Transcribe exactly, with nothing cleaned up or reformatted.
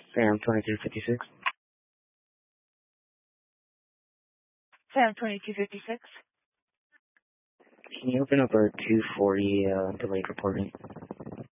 Sam twenty-two fifty-six. Sam twenty-two fifty-six. Can you open up our two forty uh, delayed reporting?